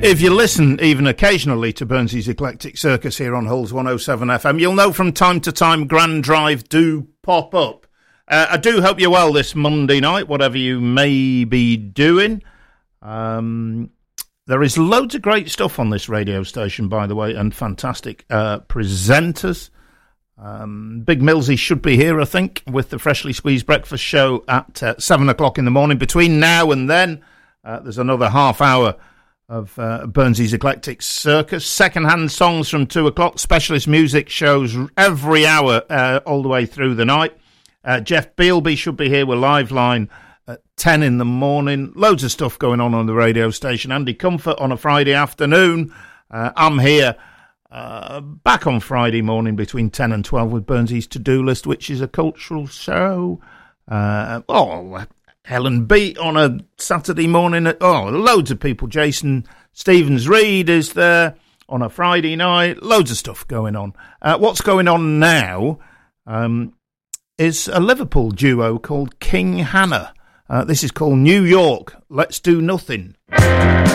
If you listen even occasionally to Burnsy's Eclectic Circus here on Hulls 107 FM, you'll know from time to time Grand Drive do pop up. I do hope you're well this Monday night, whatever you may be doing. There is loads of great stuff on this radio station, by the way, and fantastic presenters. Big Millsy should be here, I think, with the Freshly Squeezed Breakfast Show at 7 o'clock in the morning. Between now and then, there's another half hour of Burnsy's Eclectic Circus. Second-hand songs from 2 o'clock. Specialist music shows every hour all the way through the night. Jeff Bealby should be here with Live Line at 10 in the morning. Loads of stuff going on the radio station. Andy Comfort on a Friday afternoon. I'm here back on Friday morning between 10 and 12 with Burnsy's To-Do List, which is a cultural show. Helen Beat on a Saturday morning. Loads of people. Jason Stevens-Reid is there on a Friday night. Loads of stuff going on. What's going on now is a Liverpool duo called King Hannah. This is called New York, Let's Do Nothing.